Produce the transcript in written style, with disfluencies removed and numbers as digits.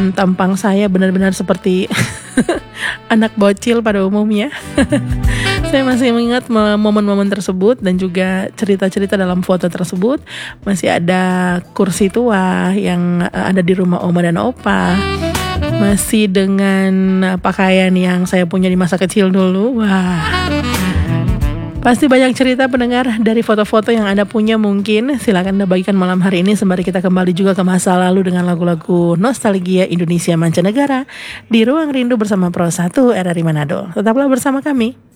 dan tampang saya benar-benar seperti anak bocil pada umumnya. Saya masih mengingat momen-momen tersebut dan juga cerita-cerita dalam foto tersebut. Masih ada kursi tua yang ada di rumah oma dan opa. Masih dengan pakaian yang saya punya di masa kecil dulu. Wah, pasti banyak cerita pendengar dari foto-foto yang Anda punya mungkin. Silakan Anda bagikan malam hari ini sembari kita kembali juga ke masa lalu dengan lagu-lagu nostalgia Indonesia mancanegara di Ruang Rindu bersama Pro 1 RRI Manado. Tetaplah bersama kami.